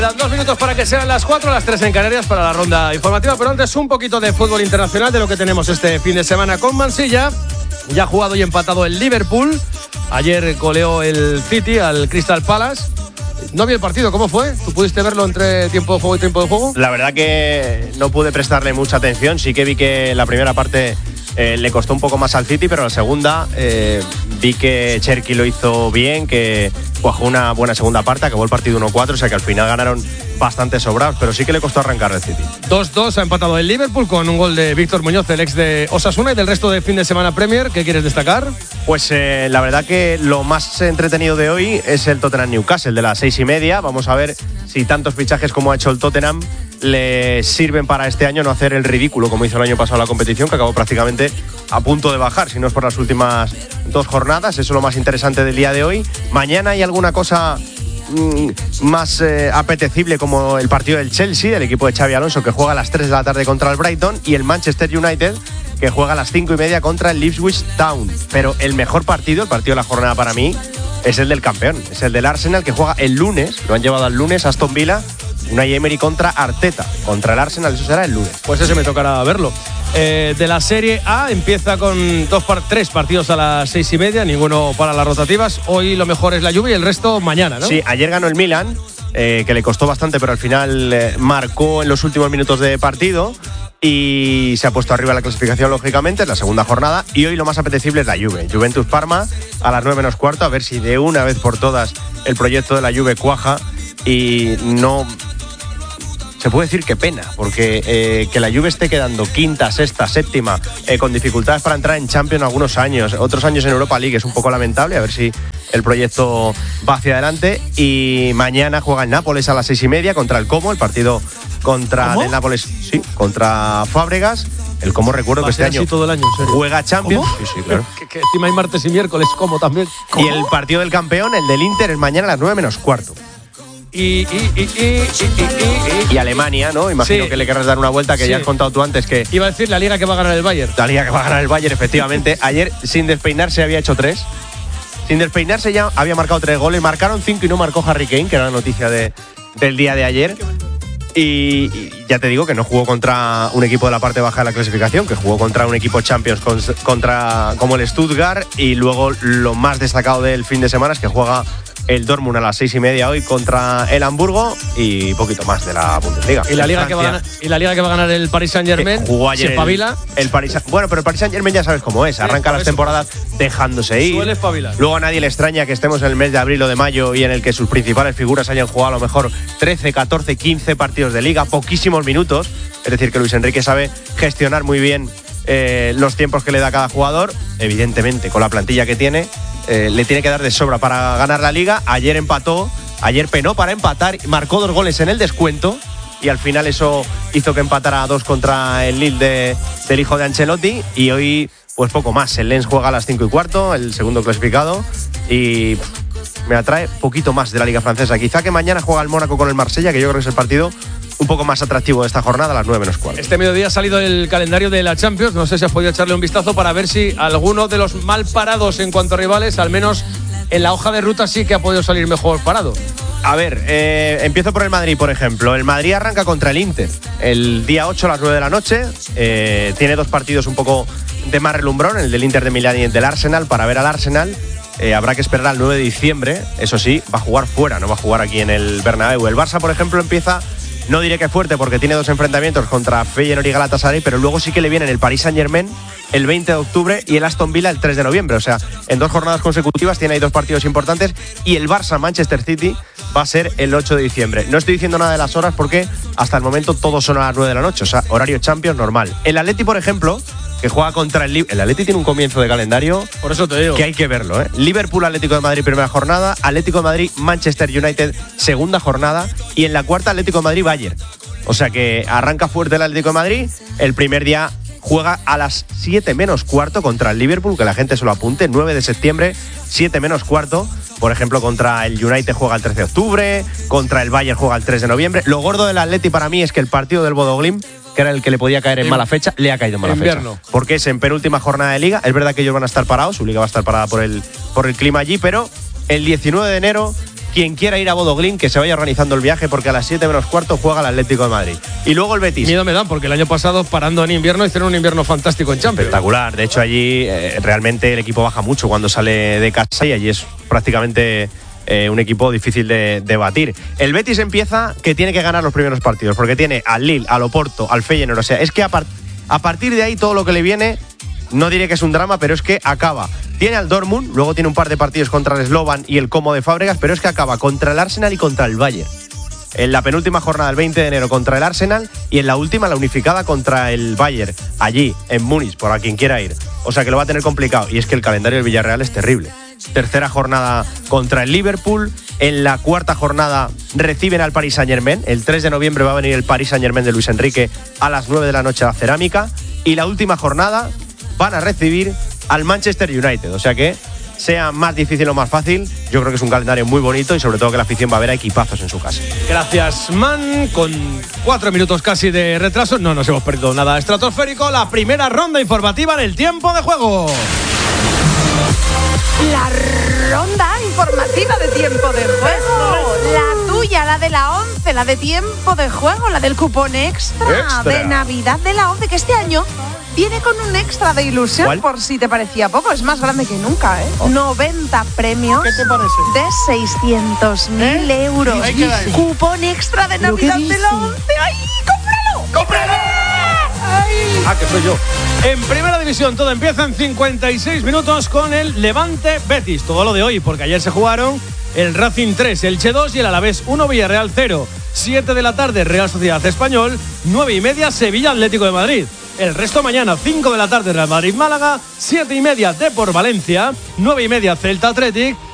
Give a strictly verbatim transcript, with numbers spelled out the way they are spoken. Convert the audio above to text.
Dos minutos para que sean las cuatro, las tres en Canarias para la ronda informativa, pero antes un poquito de fútbol internacional de lo que tenemos este fin de semana con Mansilla. Ya ha jugado y empatado el Liverpool. Ayer goleó el City al Crystal Palace. No vi el partido, ¿cómo fue? ¿Tú pudiste verlo entre tiempo de juego y tiempo de juego? La verdad que no pude prestarle mucha atención. Sí que vi que la primera parte eh, le costó un poco más al City, pero la segunda eh, vi que Cherki lo hizo bien, que cuajó una buena segunda parte, acabó el partido uno cuatro, o sea que al final ganaron bastante sobrados, pero sí que le costó arrancar el City. dos dos ha empatado el Liverpool con un gol de Víctor Muñoz, el ex de Osasuna. Y del resto de fin de semana Premier, ¿qué quieres destacar? Pues eh, la verdad que lo más entretenido de hoy es el Tottenham-Newcastle de las seis y media. Vamos a ver si tantos fichajes como ha hecho el Tottenham le sirven para este año no hacer el ridículo como hizo el año pasado la competición, que acabó prácticamente a punto de bajar, si no es por las últimas dos jornadas. Eso es lo más interesante del día de hoy. Mañana hay alguna cosa mmm, más eh, apetecible, como el partido del Chelsea, del equipo de Xabi Alonso, que juega a las tres de la tarde contra el Brighton, y el Manchester United, que juega a las cinco y media contra el Ipswich Town. Pero el mejor partido, el partido de la jornada para mí, es el del campeón, es el del Arsenal, que juega el lunes, lo han llevado al lunes, Aston Villa, Unai Emery contra Arteta, contra el Arsenal, eso será el lunes. Pues ese me tocará verlo. Eh, de la Serie A empieza con dos par tres partidos a las seis y media, ninguno para las rotativas. Hoy lo mejor es la Juve y el resto mañana, ¿no? Sí, ayer ganó el Milan, eh, que le costó bastante, pero al final eh, marcó en los últimos minutos de partido y se ha puesto arriba la clasificación, lógicamente, es la segunda jornada. Y hoy lo más apetecible es la Juve, Juventus Parma a las nueve menos cuarto, a ver si de una vez por todas el proyecto de la Juve cuaja y no... Se puede decir que pena, porque eh, que la Juve esté quedando quinta, sexta, séptima, eh, con dificultades para entrar en Champions algunos años, otros años en Europa League, es un poco lamentable. A ver si el proyecto va hacia adelante. Y mañana juega el Nápoles a las seis y media contra el Como, el partido contra el Nápoles, sí, contra Fábregas. El Como, recuerdo que este año todo el año, en serio. Juega Champions. ¿Cómo? Sí, sí, claro. que, que encima hay martes y miércoles, como también. ¿Cómo? Y el partido del campeón, el del Inter, es mañana a las nueve menos cuarto. Y, y, y, y, y, y, y Alemania, ¿no? Imagino sí. que le querrás dar una vuelta, que sí. ya has contado tú antes que... Iba a decir la liga que va a ganar el Bayern. La liga que va a ganar el Bayern, efectivamente. Ayer, sin despeinarse, había hecho tres. Sin despeinarse ya había marcado tres goles. Marcaron cinco y no marcó Harry Kane, que era la noticia de, del día de ayer. Y, y ya te digo que no jugó contra un equipo de la parte baja de la clasificación, que jugó contra un equipo Champions con, contra, como el Stuttgart. Y luego lo más destacado del fin de semana es que juega el Dortmund a las seis y media hoy contra el Hamburgo y poquito más de la Bundesliga. Y la liga, que va, a ganar, y la liga que va a ganar el Paris Saint-Germain, jugó ayer se espabila. El, el Paris, bueno, pero el Paris Saint-Germain ya sabes cómo es, arranca sí, las temporadas dejándose ir. Suele espabilar. Luego a nadie le extraña que estemos en el mes de abril o de mayo y en el que sus principales figuras hayan jugado a lo mejor trece, catorce, quince partidos de liga, poquísimos minutos. Es decir, que Luis Enrique sabe gestionar muy bien eh, los tiempos que le da cada jugador. Evidentemente, con la plantilla que tiene, eh, le tiene que dar de sobra para ganar la liga. Ayer empató, ayer penó para empatar, marcó dos goles en el descuento y al final eso hizo que empatara a dos contra el Lille de, del hijo de Ancelotti. Y hoy, pues poco más. El Lens juega a las cinco y cuarto, el segundo clasificado, y me atrae poquito más de la liga francesa. Quizá que mañana juega el Mónaco con el Marsella, que yo creo que es el partido un poco más atractivo de esta jornada, a las nueve menos cuarto. Este mediodía ha salido el calendario de la Champions. No sé si has podido echarle un vistazo para ver si alguno de los mal parados en cuanto a rivales, al menos en la hoja de ruta, sí que ha podido salir mejor parado. A ver, eh, empiezo por el Madrid, por ejemplo. El Madrid arranca contra el Inter el día ocho a las nueve de la noche. Eh, tiene dos partidos un poco de más relumbrón, el del Inter de Milán y el del Arsenal. Para ver al Arsenal eh, habrá que esperar al nueve de diciembre. Eso sí, va a jugar fuera, no va a jugar aquí en el Bernabéu. El Barça, por ejemplo, empieza... No diré que fuerte porque tiene dos enfrentamientos contra Feyenoord y Galatasaray, pero luego sí que le vienen el Paris Saint-Germain el veinte de octubre y el Aston Villa el tres de noviembre. O sea, en dos jornadas consecutivas tiene ahí dos partidos importantes, y el Barça-Manchester City va a ser el ocho de diciembre. No estoy diciendo nada de las horas porque hasta el momento todos son a las nueve de la noche, o sea, horario Champions normal. El Atleti, por ejemplo, que juega contra el Liverpool. El Atleti tiene un comienzo de calendario, por eso te digo, que hay que verlo, ¿eh? Liverpool, Atlético de Madrid, primera jornada. Atlético de Madrid, Manchester United, segunda jornada. Y en la cuarta, Atlético de Madrid, Bayern. O sea que arranca fuerte el Atlético de Madrid. El primer día juega a las siete menos cuarto contra el Liverpool, que la gente se lo apunte, nueve de septiembre, siete menos cuarto. Por ejemplo, contra el United juega el trece de octubre, contra el Bayern juega el tres de noviembre. Lo gordo del Atleti para mí es que el partido del Bodo Glimt, que era el que le podía caer en mala fecha, le ha caído en mala invierno. fecha. Porque es en penúltima jornada de liga. Es verdad que ellos van a estar parados, su liga va a estar parada por el, por el clima allí, pero el diecinueve de enero quien quiera ir a Bodoglín, que se vaya organizando el viaje, porque a las siete menos cuarto juega el Atlético de Madrid. Y luego el Betis. Miedo me dan, porque el año pasado, parando en invierno, hicieron un invierno fantástico en Champions. Espectacular. De hecho, allí eh, realmente el equipo baja mucho cuando sale de casa y allí es prácticamente eh, un equipo difícil de, de batir. El Betis empieza que tiene que ganar los primeros partidos, porque tiene al Lille, al Oporto, al Feyenoord. O sea, es que a, par- a partir de ahí todo lo que le viene, no diré que es un drama, pero es que acaba. Tiene al Dortmund, luego tiene un par de partidos contra el Slovan y el Como de Fábregas, pero es que acaba contra el Arsenal y contra el Bayern. En la penúltima jornada, el veinte de enero, contra el Arsenal, y en la última, la unificada, contra el Bayern, allí, en Múnich, por a quien quiera ir. O sea que lo va a tener complicado, y es que el calendario del Villarreal es terrible. Tercera jornada contra el Liverpool, en la cuarta jornada reciben al Paris Saint-Germain, el tres de noviembre va a venir el Paris Saint-Germain de Luis Enrique a las nueve de la noche a la Cerámica, y la última jornada van a recibir al Manchester United, o sea que sea más difícil o más fácil, yo creo que es un calendario muy bonito y sobre todo que la afición va a ver a equipazos en su casa. Gracias, Man. Con cuatro minutos casi de retraso, no nos hemos perdido nada estratosférico. La primera ronda informativa en el tiempo de juego. La ronda informativa de tiempo de juego. La tuya, la de la once, la de tiempo de juego, la del cupón extra, Extra. de Navidad de la once, que este año viene con un extra de ilusión. ¿Cuál? Por si te parecía poco, es más grande que nunca, ¿eh? Oh. noventa premios. ¿Qué te parece? De seiscientos mil ¿Eh? euros. Ahí quedáis. Cupón extra de Navidad de la once. ¡Ay, cómpralo! ¡Cómpralo! ¡Ay! Ah, que soy yo. En primera división todo empieza en cincuenta y seis minutos con el Levante Betis. Todo lo de hoy, porque ayer se jugaron el Racing tres, Elche dos y el Alavés uno, Villarreal cero. siete de la tarde, Real Sociedad Español. nueve y media, Sevilla Atlético de Madrid. El resto mañana, cinco de la tarde, Real Madrid Málaga. siete y media, Depor Valencia. nueve y media, Celta Athletic.